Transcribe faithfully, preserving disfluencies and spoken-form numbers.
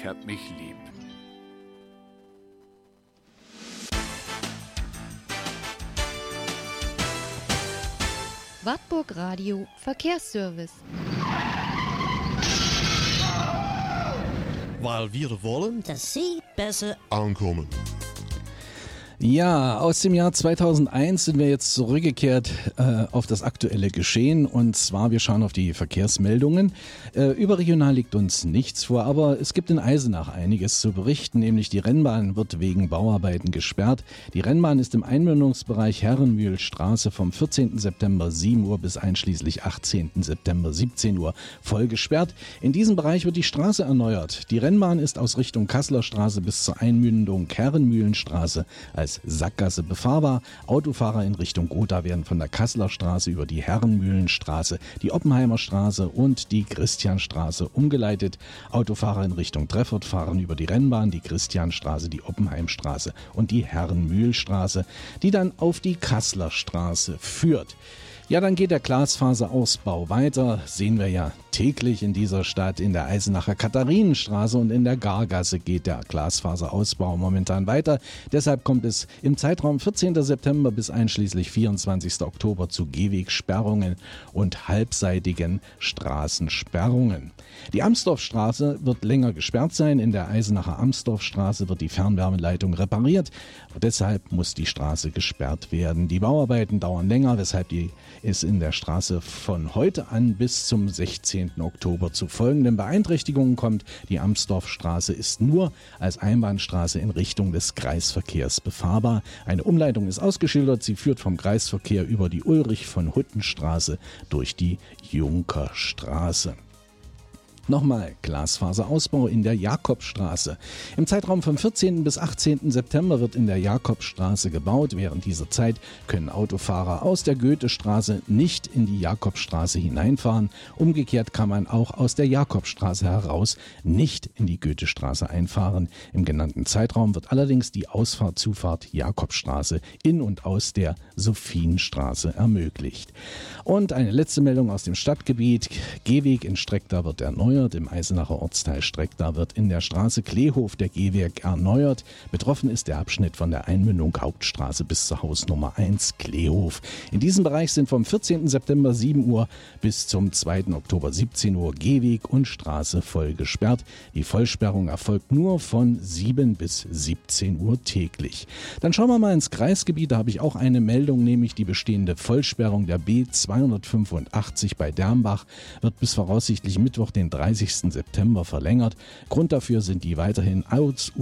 ich hab mich lieb. Wartburg Radio Verkehrsservice. Weil wir wollen, dass Sie besser ankommen. Ja, aus dem Jahr zweitausendeins sind wir jetzt zurückgekehrt äh, auf das aktuelle Geschehen, und zwar wir schauen auf die Verkehrsmeldungen. Äh, überregional liegt uns nichts vor, aber es gibt in Eisenach einiges zu berichten, nämlich die Rennbahn wird wegen Bauarbeiten gesperrt. Die Rennbahn ist im Einmündungsbereich Herrenmühlstraße vom vierzehnten September sieben Uhr bis einschließlich achtzehnten September siebzehn Uhr voll gesperrt. In diesem Bereich wird die Straße erneuert. Die Rennbahn ist aus Richtung Kasseler Straße bis zur Einmündung Herrenmühlenstraße als Sackgasse befahrbar. Autofahrer in Richtung Gotha werden von der Kasseler Straße über die Herrenmühlenstraße, die Oppenheimer Straße und die Christianstraße umgeleitet. Autofahrer in Richtung Treffert fahren über die Rennbahn, die Christianstraße, die Oppenheimstraße und die Herrenmühlstraße, die dann auf die Kasseler Straße führt. Ja, dann geht der Glasfaserausbau weiter, sehen wir ja täglich in dieser Stadt. In der Eisenacher Katharinenstraße und in der Gargasse geht der Glasfaserausbau momentan weiter. Deshalb kommt es im Zeitraum vierzehnten September bis einschließlich vierundzwanzigsten Oktober zu Gehwegsperrungen und halbseitigen Straßensperrungen. Die Amsdorfstraße wird länger gesperrt sein. In der Eisenacher Amsdorfstraße wird die Fernwärmeleitung repariert. Deshalb muss die Straße gesperrt werden. Die Bauarbeiten dauern länger, weshalb die es in der Straße von heute an bis zum sechzehnten Oktober zu folgenden Beeinträchtigungen kommt. Die Amsdorfstraße ist nur als Einbahnstraße in Richtung des Kreisverkehrs befahrbar. Eine Umleitung ist ausgeschildert. Sie führt vom Kreisverkehr über die Ulrich-von-Hutten-Straße durch die Junkerstraße. Nochmal Glasfaserausbau in der Jakobstraße. Im Zeitraum vom vierzehnten bis achtzehnten September wird in der Jakobstraße gebaut. Während dieser Zeit können Autofahrer aus der Goethestraße nicht in die Jakobstraße hineinfahren. Umgekehrt kann man auch aus der Jakobstraße heraus nicht in die Goethestraße einfahren. Im genannten Zeitraum wird allerdings die Ausfahrt-Zufahrt Jakobstraße in und aus der Sophienstraße ermöglicht. Und eine letzte Meldung aus dem Stadtgebiet. Gehweg in Streckda wird erneuert. Im Eisenacher Ortsteil Streckda wird in der Straße Kleehof der Gehweg erneuert. Betroffen ist der Abschnitt von der Einmündung Hauptstraße bis zur Hausnummer eins Kleehof. In diesem Bereich sind vom vierzehnten September sieben Uhr bis zum zweiten Oktober siebzehn Uhr Gehweg und Straße voll gesperrt. Die Vollsperrung erfolgt nur von sieben bis siebzehn Uhr täglich. Dann schauen wir mal ins Kreisgebiet. Da habe ich auch eine Meldung, nämlich die bestehende Vollsperrung der B zweihundertfünfundachtzig bei Dermbach wird bis voraussichtlich Mittwoch, den dreißigsten September verlängert. Grund dafür sind die weiterhin aus